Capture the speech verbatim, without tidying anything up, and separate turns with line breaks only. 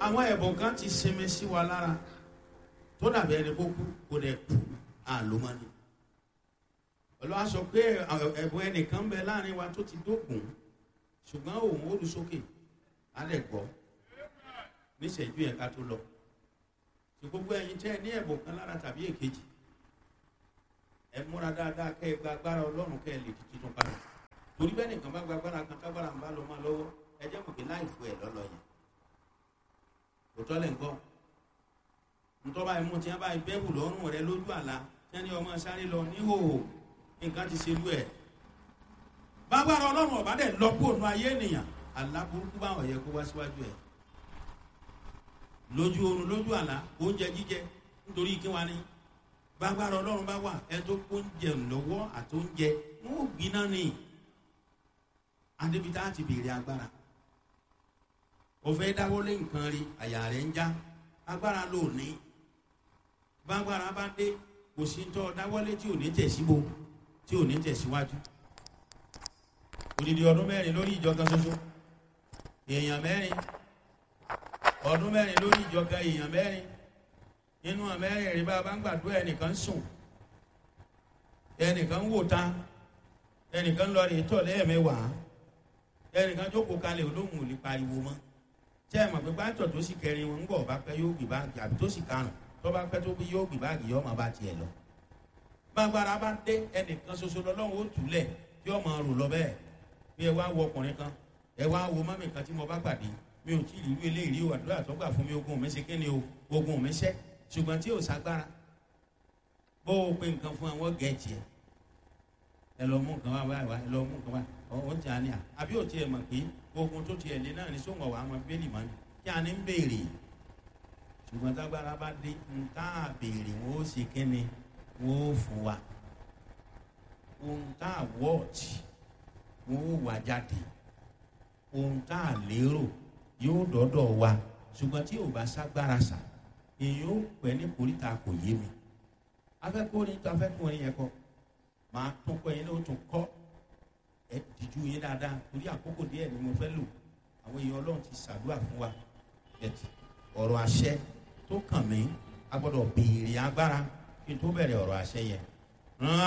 àwọn ẹ̀bùn kan ti sinmi sí wa lára tó dàbí ẹni kó kú kó dẹ̀ kú àlómọ́ni. Olúwa sọ pé ẹ̀bùn ẹnìkan bẹ láàrin wa tó ti dógùn ṣùgbọ́n òun ó lu sókè á lẹ̀ gbọ́ níṣẹ́jú yẹn ká tó lọ. Tí gbogbo ẹ̀yin tẹ́ ẹ ní ẹ̀bùn kan lára tàbí èkejì, ẹ múra dáadáa kẹ́ ẹ gba agbára Ọlọ́run kẹ́ ẹ lè di titun padà. Torí bẹ́ẹ̀ nìkan bá gba agbára kan tágbára ń bá lọ máa lọ́wọ́, ẹ jẹ́ mọ̀ pé láì fún ẹ lọ́lọ́ yẹn. Òtọ́ lẹ̀ ń gbọ́. Ntọ́ba ẹ̀mú tí wọ́n bá bẹ́ẹ̀bù lọ́rùn rẹ lójú àlá tí wọ́n ní ọmọ sáré lọ níhòòhò nǹkan ti ṣe lú ẹ̀. Bágbára Ọlọ́run ọ̀bá dẹ̀ lọ kó ònú ayé ènìyàn, àlá burúkú báwọn yẹ kó wá síwájú ẹ̀. Lójú oorun lójú àlá oúnjẹ jíjẹ nítorí kí wá ní. Bágbára Ọlọ́run bá wà ẹ tó kó oúnjẹ lọ́wọ́ àti oúnjẹ wọn ò gbiná ni. Adébítà ti béèrè agbára. Ó fẹ́ dáwọ́lé nǹkan rí àyà rẹ̀ ń já agbára ló ní. Bágbára bá dé kò sí tọ́ dáwọ́lé tí ò ní tẹ̀síbo tí ò ní tẹ̀síwájú. Odidi ọdún mẹ́rin lórí ìjọ kan ṣoṣo èèyàn mẹ́rin ọdún mẹ́rin lórí ìjọ kan èèyàn mẹ́rin nínú àmẹ́rin rí bá a bá ń gbàdúrà ẹnìkan sùn ẹnìkan wò ta ẹnìkan lọ rí tọ̀ lẹ́ẹ̀mẹ́wàá ẹnìkan jókòó kalẹ̀ olóhùn ò lè pariwo mọ́. Tẹ́ ẹ mọ̀ pé pásítọ̀ tó sì kẹrin wọn ń bọ̀ bá pẹ́ yóò gbé báàgì àbí tó sì karùn tó bá pẹ́ tó bí yóò gbé báàgì yóò máa bá tiẹ̀ lọ. Bágbára bá dé ẹnìkan ṣoṣo lọ́lọ́run ó túlẹ̀ tí ó máa rò lọ bẹ́ẹ̀. Bí ẹ wá wo ọkùnrin kan ẹ wá wo mọ́mì kan tí mo bá pàdé mi ò tí ì rí irú eléyìí o àdúrà tó gbà fún mi ogun mi ṣe kí ni o ogun mi ṣẹ́ ṣùgbọ́n tí ò ságbára bó o pe nǹkan fún àwọn gẹ̀ẹ́jì ẹ ẹ lọ mú nǹkan wá wá ẹ lọ mú nǹkan wá ọ ti àní à àbí ò tiẹ̀ mọ̀ pé ogun tó tiẹ̀ lé náà ní sóhun ọ̀wà àwọn bẹ́ẹ̀lì mọ́ ni kí a ní ń béèrè ṣùgbọ́n tágbára bá dé ń tá a béèrè wọn ó ṣe kí ni wọn ó fún wa ohun tá a wọ́ọ̀tì wọn ó wà jáde ohun tá a lérò yóò dọ́dọ̀ wa ṣùgbọ́n tí ò bá ságbára sà èyí ó pẹ́ ní koríta kò yé mi afẹ́kùnrin tó afẹ́kùnrin yẹn kọ máa tún kọ́ yẹn ló tún kọ́ ẹ dìjú yín dáadáa torí àkókò díẹ̀ ni mo fẹ́ lò àwọn èèyàn Ọlọ́run ti ṣàdúrà fún wa ẹ̀tì ọ̀rọ̀ àṣẹ tó kàn mí a gbọ́dọ̀ béèrè agbára kí n tó bẹ̀rẹ̀ ọ̀rọ̀ àṣẹ yẹn.